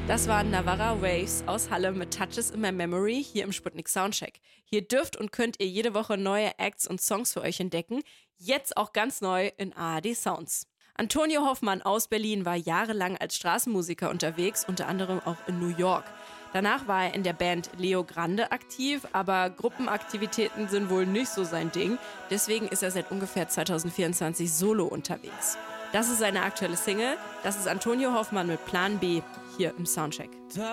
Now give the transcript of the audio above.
Das waren Navarra Waves aus Halle mit Touches in My Memory hier im Sputnik Soundcheck. Hier dürft und könnt ihr jede Woche neue Acts und Songs für euch entdecken. Jetzt auch ganz neu in ARD Sounds. Antonio Hoffmann aus Berlin war jahrelang als Straßenmusiker unterwegs, unter anderem auch in New York. Danach war er in der Band Leo Grande aktiv, aber Gruppenaktivitäten sind wohl nicht so sein Ding. Deswegen ist er seit ungefähr 2024 solo unterwegs. Das ist seine aktuelle Single. Das ist Antonio Hoffmann mit Plan B hier im Soundcheck.